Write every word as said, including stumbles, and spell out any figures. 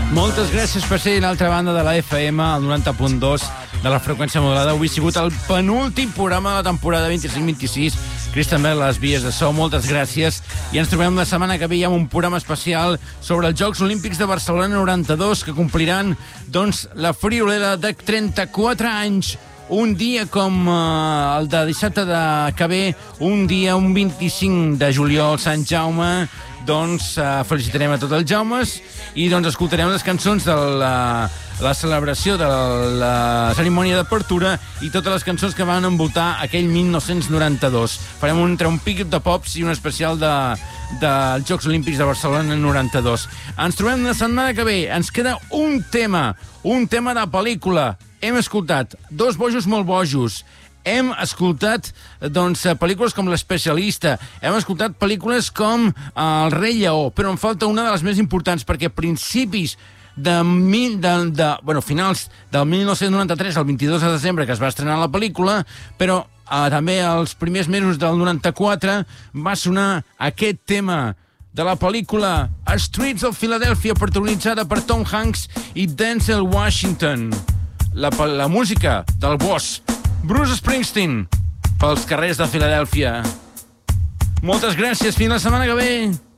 Moltes gràcies per ser a l'altra banda de la F M, al noranta punt dos de la freqüència modulada. Avui ha sigut el penúltim programa de la temporada vint-i-cinc vint-i-sis. Cristian Bell, les vies de so, moltes gràcies. I ens trobem la setmana que ve amb un programa especial sobre els Jocs Olímpics de Barcelona noranta-dos, que compliran doncs, la friolera de trenta-quatre anys. Un dia com eh, el de dissabte de que ve, un dia, un vint-i-cinc de juliol, Sant Jaume, doncs eh, felicitarem a tots els Jaumes i doncs escoltarem les cançons de la, la celebració de la cerimònia d'apertura i totes les cançons que van envoltar aquell mil nou-cents noranta-dos. Farem un, entre un pic de pops i un especial de, dels Jocs Olímpics de Barcelona noranta-dos. Ens trobem la setmana que ve. Ens queda un tema, un tema de pel·lícula. Hem escoltat Dos bojos molt bojos. Hem escoltat doncs, pel·lícules com L'Especialista. Hem escoltat pel·lícules com El rei lleó. Però em falta una de les més importants, perquè a principis de, mil, de, de bueno, finals del mil nou-cents noranta-tres, el vint-i-dos de desembre, que es va estrenar la pel·lícula, però eh, també als primers mesos del noranta-quatre va sonar aquest tema de la pel·lícula Streets of Philadelphia, protagonitzada per Tom Hanks i Denzel Washington. La, la música del boss Bruce Springsteen pels carrers de Filadèlfia. Moltes gràcies, fins la setmana que ve.